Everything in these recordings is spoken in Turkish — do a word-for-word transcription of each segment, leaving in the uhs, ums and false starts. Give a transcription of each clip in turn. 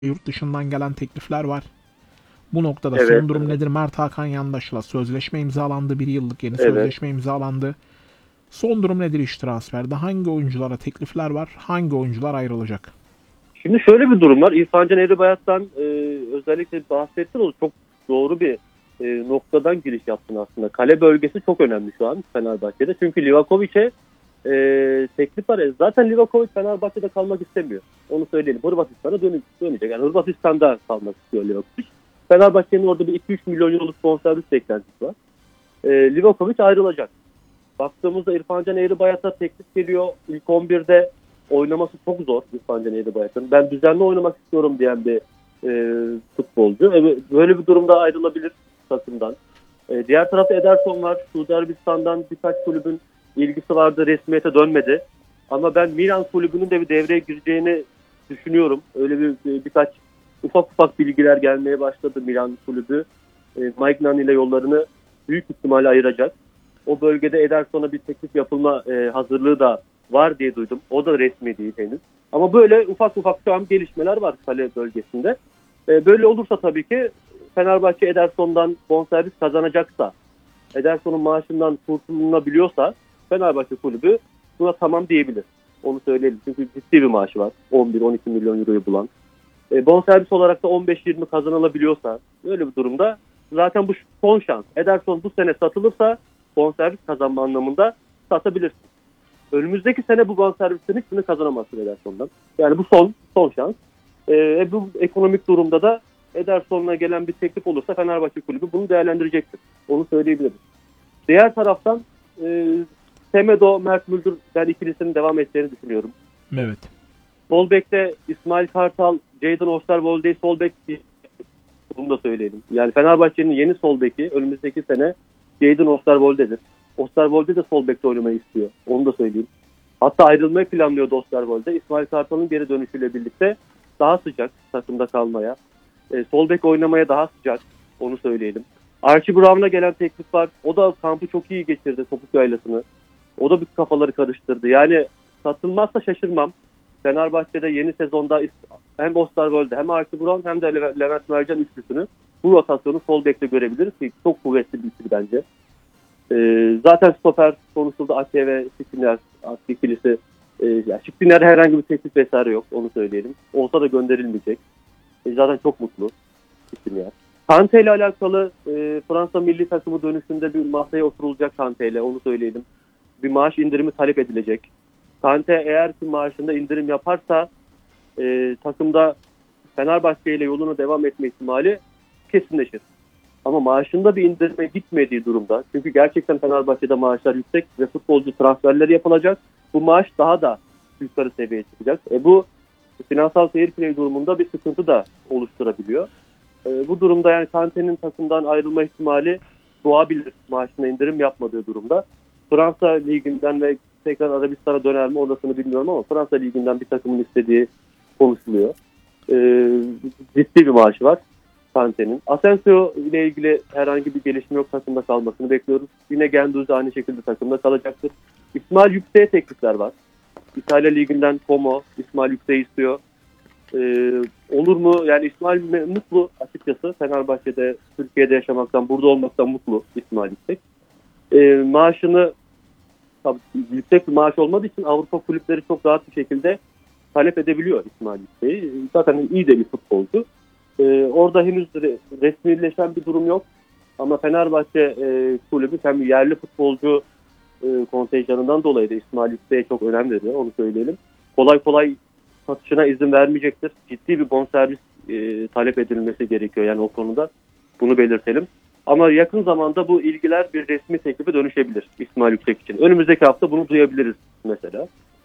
Yurt dışından gelen teklifler var. Bu noktada Evet, son durum evet, nedir? Mert Hakan Yandaş'la sözleşme imzalandı. Bir yıllık yeni evet. sözleşme imzalandı. Son durum nedir iş transferde? Hangi oyunculara teklifler var? Hangi oyuncular ayrılacak? Şimdi şöyle bir durum var. İrfan Can Eğribayat'tan e, özellikle bahsettin. O çok doğru bir e, noktadan giriş yaptın aslında. Kale bölgesi çok önemli şu an Fenerbahçe'de. Çünkü Livakovic'e e, teklif var. E, zaten Livakovic Fenerbahçe'de kalmak istemiyor. Onu söyleyelim. Hırvatistan'a dön dönecek. Yani Hırvatistan'da kalmak istiyor Livakovic. Fenerbahçe'nin orada bir iki üç milyon euroluk bonservis beklentisi var. E, Livakovic ayrılacak. Baktığımızda İrfan Can Eğribayat'a teklif geliyor. İlk on birde oynaması çok zor İrfan Can Eğribayat'ın. Ben düzenli oynamak istiyorum diyen bir e, futbolcu. E, böyle bir durumda ayrılabilir takımdan. E, diğer tarafta Ederson var. Suudi Arabistan'dan birkaç kulübün ilgisi vardı. Resmiyete dönmedi. Ama ben Milan kulübünün de bir devreye gireceğini düşünüyorum. Öyle bir, bir birkaç ufak ufak bilgiler gelmeye başladı Milan kulübü. E, Mike Nani ile yollarını büyük ihtimalle ayıracak. O bölgede Ederson'a bir teklif yapılma e, hazırlığı da var diye duydum. O da resmi değil henüz. Ama böyle ufak ufak şu an gelişmeler var kale bölgesinde. E, böyle olursa tabii ki Fenerbahçe Ederson'dan bonservis kazanacaksa, Ederson'un maaşından kurtulunabiliyorsa Fenerbahçe kulübü buna tamam diyebilir. Onu söyleyelim. Çünkü ciddi bir maaşı var. on bir on iki milyon euroyu bulan. E, bonservis olarak da on beş yirmi kazanılabiliyorsa böyle bir durumda zaten bu son şans. Ederson bu sene satılırsa bonservis kazanma anlamında satabilirsin. Önümüzdeki sene bu bonservislerin hiçbirini kazanamazsın Ederson'dan. Yani bu son son şans. E, bu ekonomik durumda da Ederson'la gelen bir teklif olursa Fenerbahçe kulübü bunu değerlendirecektir. Onu söyleyebiliriz. Diğer taraftan e, Semedo, Mert Müldür ben ikilisinin devam edeceğini düşünüyorum. Evet. Sol bekte İsmail Kartal, Jadon Osterwolde sol bek, bunu da söyleyelim. Yani Fenerbahçe'nin yeni sol beki önümüzdeki sene Jadon Osterwolde'dir. Osterwolde de sol bekte oynamayı istiyor. Onu da söyleyeyim. Hatta ayrılmayı planlıyordu Osterwolde. İsmail Kartal'ın geri dönüşüyle birlikte daha sıcak takımda kalmaya. E, sol bek oynamaya daha sıcak. Onu söyleyelim. Archie Brown'a gelen teklif var. O da kampı çok iyi geçirdi, topuk yaylasını. O da bir kafaları karıştırdı. Yani satılmazsa şaşırmam. Fenerbahçe'de yeni sezonda hem Osterwolde hem Archie Brown hem de Levent Mercan üçlüsünü bu rotasyonu sol bekte görebiliriz ki çok kuvvetli bir ikili bence. Ee, zaten stoper konusunda Ake ve Şikrinyar ikilisi e, yani Şikrinyar'a herhangi bir teklif vesaire yok, onu söyleyelim. Olsa da gönderilmeyecek. E, zaten çok mutlu Şikrinyar. Kante ile alakalı e, Fransa milli takımı dönüşünde bir masaya oturulacak Kante ile, onu söyleyelim. Bir maaş indirimi talep edilecek. Kante eğer ki maaşında indirim yaparsa e, takımda Fenerbahçe ile yoluna devam etme ihtimali kesinleşir. Ama maaşında bir indirime gitmediği durumda, çünkü gerçekten Fenerbahçe'de maaşlar yüksek ve futbolcu transferleri yapılacak. Bu maaş daha da yukarı seviyeye çıkacak. E bu finansal seyir planı durumunda bir sıkıntı da oluşturabiliyor. E, bu durumda yani Kante'nin takımdan ayrılma ihtimali doğabilir maaşına indirim yapmadığı durumda. Fransa Ligi'nden ve tekrar Arabistan'a döner mi orasını bilmiyorum ama Fransa Ligi'nden bir takımın istediği konuşuluyor. E, ciddi bir maaşı var Kante'nin. Asensio ile ilgili herhangi bir gelişme yok, takımda kalmasını bekliyoruz. Yine Guendouzi aynı şekilde takımda kalacaktır. İsmail Yüksek'e teklifler var. İtalya Ligi'nden Como İsmail Yüksek'i istiyor. Ee, olur mu? Yani İsmail mutlu açıkçası. Fenerbahçe'de, Türkiye'de yaşamaktan, burada olmaktan mutlu İsmail Yüksek. Ee, maaşını tabii yüksek bir maaş olmadığı için Avrupa kulüpleri çok rahat bir şekilde talep edebiliyor İsmail Yüksek'i. Zaten iyi de bir futbolcu. Ee, orada henüz resmileşen bir durum yok. Ama Fenerbahçe e, kulübü hem yerli futbolcu e, kontenjanından dolayı da İsmail Yüksek'e çok önem veriyor. Onu söyleyelim. Kolay kolay satışına izin vermeyecektir. Ciddi bir bonservis e, talep edilmesi gerekiyor yani o konuda. Bunu belirtelim. Ama yakın zamanda bu ilgiler bir resmi teklife dönüşebilir İsmail Yüksek için. Önümüzdeki hafta bunu duyabiliriz mesela.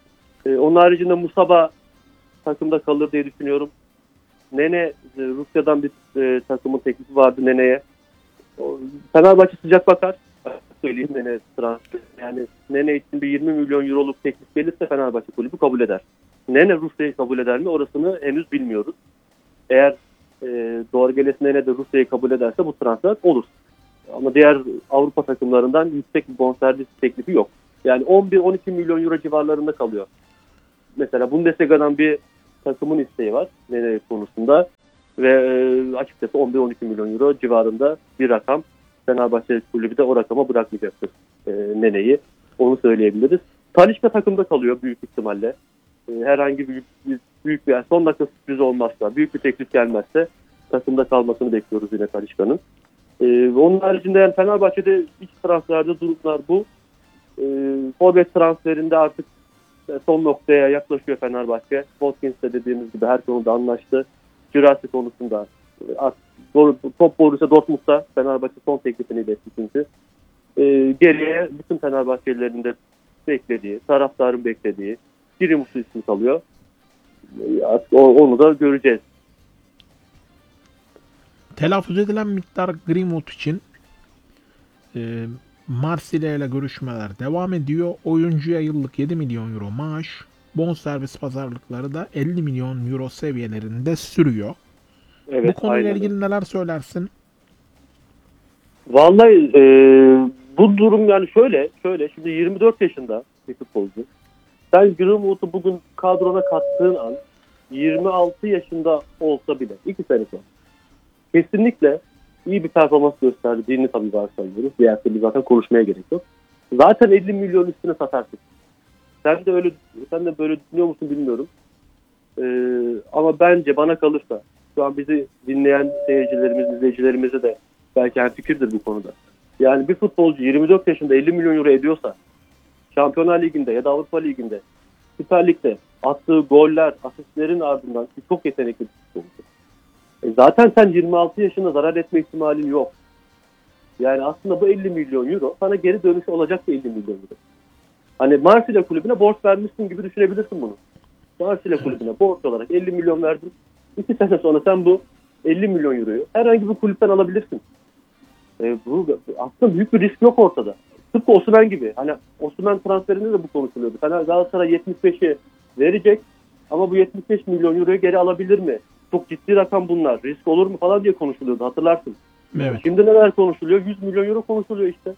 E, onun haricinde Musaba takımda kalır diye düşünüyorum. Nene, Rusya'dan bir e, takımın teklifi vardı Nene'ye. O, Fenerbahçe sıcak bakar. Söyleyeyim Nene transfer. Yani Nene için bir yirmi milyon euroluk teklif gelirse Fenerbahçe kulübü kabul eder. Nene Rusya'yı kabul eder mi? Orasını henüz bilmiyoruz. Eğer e, doğru gelirse Nene de Rusya'yı kabul ederse bu transfer olur. Ama diğer Avrupa takımlarından yüksek bir bonservis teklifi yok. Yani on bir on iki milyon euro civarlarında kalıyor. Mesela Bundesliga'dan bir takımın isteği var Nene konusunda ve e, açıkçası on bir on iki milyon euro civarında bir rakam. Fenerbahçe kulübü de o rakama bırakmayacaktır e, Nene'yi. Onu söyleyebiliriz. Talisca takımda kalıyor büyük ihtimalle. E, herhangi bir büyük, büyük bir yani son dakika sürpriz olmazsa, büyük bir teklif gelmezse takımda kalmasını bekliyoruz yine Talisca'nın. E, onun haricinde yani Fenerbahçe'de iç transferde durumlar bu. E, forvet transferinde artık son noktaya yaklaşıyor Fenerbahçe. Watkins'le dediğimiz gibi her konuda anlaştı. Jurasi konusunda top Borussia Dortmund'da Fenerbahçe son teklifini iletti çünkü. E, geriye bütün Fenerbahçelilerin de beklediği, taraftarın beklediği Giremus'u ismi kalıyor. E, artık onu da göreceğiz. Telaffuz edilen miktar Greenwood için e, Marsilya ile görüşmeler devam ediyor. Oyuncuya yıllık yedi milyon euro maaş, bonservis pazarlıkları da elli milyon euro seviyelerinde sürüyor. Evet, Bu konuyla aynen. ilgili neler söylersin? Vallahi e, bu durum yani şöyle, şöyle şimdi yirmi dört yaşında bir futbolcu. Sen Greenwood'u bugün kadrona kattığın an yirmi altı yaşında olsa bile iki sene sonra kesinlikle iyi bir performans gösterdiğini tabii varsayıyoruz. Diğer türlü zaten konuşmaya gerek yok. Zaten elli milyon üstüne satarsın. Sen de öyle, sen de böyle düşünüyor musun bilmiyorum. Ee, ama bence bana kalırsa şu an bizi dinleyen seyircilerimiz, izleyicilerimize de belki hemfikirdir bu konuda. Yani bir futbolcu yirmi dört yaşında elli milyon euro ediyorsa Şampiyonlar Ligi'nde ya da Avrupa Ligi'nde, Süper Lig'de attığı goller, asistlerin ardından çok yetenekli bir futbolcu. E zaten sen yirmi altı yaşında zarar etme ihtimalin yok. Yani aslında bu elli milyon euro sana geri dönüşü olacak bir elli milyon euro. Hani Marsilya kulübüne borç vermişsin gibi düşünebilirsin bunu. Marsilya kulübüne borç olarak elli milyon verdin. İki sene sonra sen bu elli milyon euroyu herhangi bir kulüpten alabilirsin. E bu aslında büyük bir risk yok ortada. Tıpkı Osimhen gibi. Hani Osimhen transferinde de bu konuşuluyordu. Fener Galatasaray yetmiş beşi verecek ama bu yetmiş beş milyon euroyu geri alabilir mi? Çok ciddi rakam bunlar. Risk olur mu falan diye konuşuluyordu. Hatırlarsın. Evet. Şimdi neler konuşuluyor? yüz milyon euro konuşuluyor işte.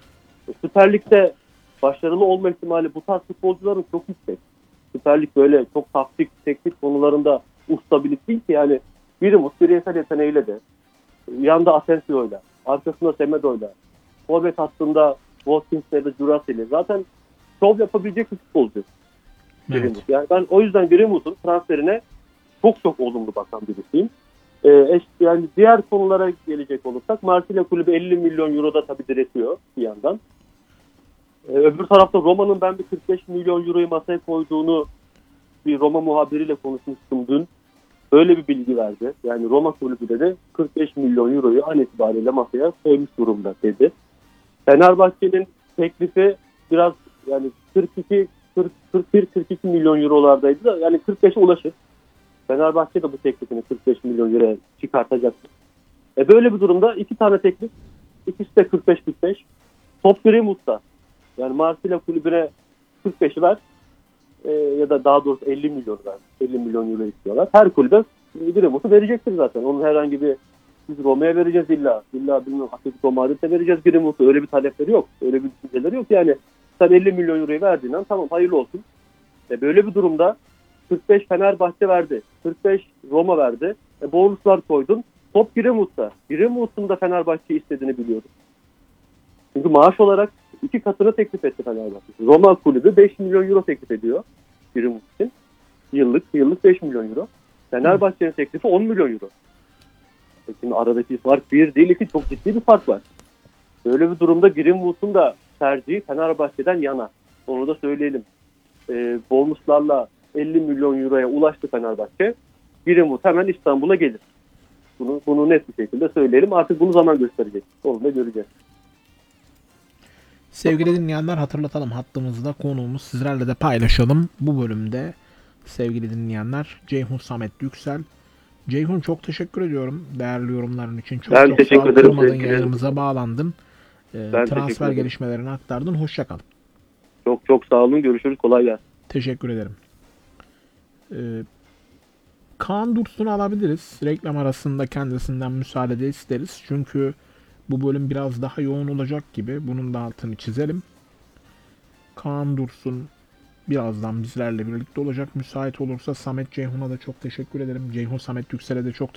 Süper Lig'de başarılı olma ihtimali bu tarz futbolcuların çok yüksek. Süper Lig böyle çok taktik, teknik konularında ustabilik değil ki yani Greenwood bireysel yeteneğiyle de yanda Asensio'yla, arkasında Semedo'yla, forvet hattında Watkins'le de Jurasi'yle zaten şov yapabilecek bir futbolcu. Evet. Yani ben o yüzden Greenwood'un transferine çok çok olumlu bakan birisiyim. Ee, yani diğer konulara gelecek olursak Marsilya kulübü elli milyon euro da tabii diretiyor bir yandan. Ee, öbür tarafta Roma'nın ben bir kırk beş milyon euroyu masaya koyduğunu bir Roma muhabiriyle konuşmuştum dün. Böyle bir bilgi verdi. Yani Roma kulübü de kırk beş milyon euroyu an itibariyle masaya koymuş durumda dedi. Fenerbahçe'nin teklifi biraz yani kırk iki kırk, kırk bir kırk iki milyon eurolardaydı da yani kırk beşe ulaşır. Fenerbahçe de bu teklifini kırk beş milyon euroya çıkartacaktır. E böyle bir durumda iki tane teklif, ikisi de kırk beş kırk beş. Top Greenwood'da yani Marsilya kulübüne kırk beşi ver e, ya da daha doğrusu elli milyon ver. elli milyon euro istiyorlar. Her kulübe Greenwood'u verecektir zaten. Onun herhangi bir biz Roma'ya vereceğiz illa. İlla bilmiyorum Atletico Madrid'e vereceğiz Greenwood'u. Öyle bir talepleri yok. Öyle bir düşünceleri yok. Yani sen elli milyon euroyu verdiğin an tamam hayırlı olsun. E böyle bir durumda kırk beş Fenerbahçe verdi. kırk beş Roma verdi. E bonuslar koydun. Top Greenwood'da. Greenwood'un da Fenerbahçe istediğini biliyordu. Çünkü maaş olarak iki katını teklif etti Fenerbahçe. Roma kulübü beş milyon euro teklif ediyor Greenwood için. Yıllık, yıllık beş milyon euro. Fenerbahçe'nin teklifi on milyon euro. E şimdi aradaki fark bir değil iki çok ciddi bir fark var. Böyle bir durumda Greenwood'un da tercihi Fenerbahçe'den yana. Onu da söyleyelim. E, bonuslarla elli milyon euroya ulaştı Fenerbahçe. Greenwood hemen İstanbul'a gelir. Bunu, bunu net bir şekilde söyleyelim. Artık bunu zaman gösterecek. Onu da göreceğiz. Sevgili dinleyenler hatırlatalım hattımızda konuğumuz sizlerle de paylaşalım. Bu bölümde sevgili dinleyenler Ceyhun Samet Yüksel. Ceyhun çok teşekkür ediyorum değerli yorumların için. Çok Ben çok teşekkür sağ ol. ederim. Kırmadın, Teşekkür yayınımıza bağlandın. Ee, Ben teşekkür transfer ederim. gelişmelerini aktardın. Hoşça kal. Çok çok sağ olun. Görüşürüz. Kolay gelsin. Teşekkür ederim. Ee, Kaan Dursun'u alabiliriz. Reklam arasında kendisinden müsaade de isteriz. Çünkü bu bölüm biraz daha yoğun olacak gibi. Bunun da altını çizelim. Kaan Dursun birazdan bizlerle birlikte olacak. Müsait olursa Samet Ceyhun'a da çok teşekkür ederim. Ceyhun Samet Yüksel'e de çok